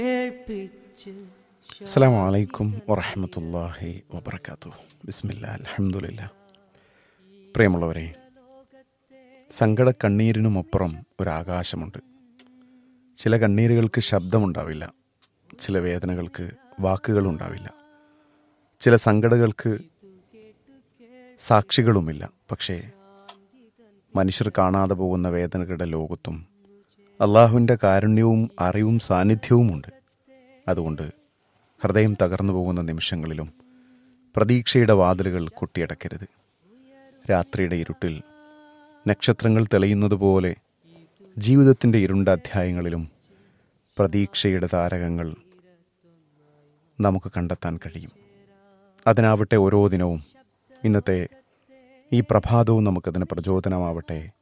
അസ്സലാമു അലൈക്കും വറഹ്മത്തുള്ളാഹി വബറകാതുഹു. ബിസ്മില്ലാ അൽഹംദുലില്ലാ. പ്രിയമുള്ളവരെ, സങ്കട കണ്ണീരിനുമപ്പുറം ഒരാകാശമുണ്ട്. ചില കണ്ണീരുകൾക്ക് ശബ്ദമുണ്ടാവില്ല, ചില വേദനകൾക്ക് വാക്കുകളുണ്ടാവില്ല, ചില സങ്കടങ്ങൾക്ക് സാക്ഷികളുമില്ല. പക്ഷേ മനുഷ്യർ കാണാതെ പോകുന്ന വേദനകളുടെ ലോകത്തും അള്ളാഹുവിൻ്റെ കാരുണ്യവും അറിവും സാന്നിധ്യവുമുണ്ട്. അതുകൊണ്ട് ഹൃദയം തകർന്നു പോകുന്ന നിമിഷങ്ങളിലും പ്രതീക്ഷയുടെ വാതിലുകൾ കൊട്ടിയടക്കരുത്. രാത്രിയുടെ ഇരുട്ടിൽ നക്ഷത്രങ്ങൾ തെളിയുന്നത് പോലെ ജീവിതത്തിൻ്റെ ഇരുണ്ട അധ്യായങ്ങളിലും പ്രതീക്ഷയുടെ താരകങ്ങൾ നമുക്ക് കണ്ടെത്താൻ കഴിയും. അതിനാവട്ടെ ഓരോ ദിനവും, ഇന്നത്തെ ഈ പ്രഭാതവും നമുക്കതിന് പ്രചോദനമാവട്ടെ.